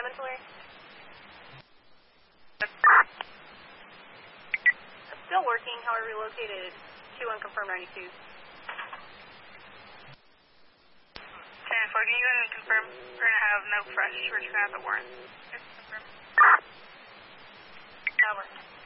Tulare? Still working, however, relocated to unconfirmed 92. 10-4, can you go ahead and confirm? We're going to have no fresh, we're just going to have the warrant. Yes, confirm. Over.